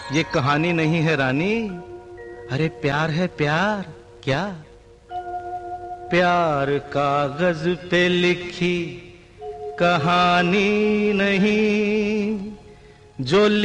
ये कहानी नहीं है रानी, अरे प्यार है प्यार। क्या प्यार कागज पे लिखी कहानी नहीं, जो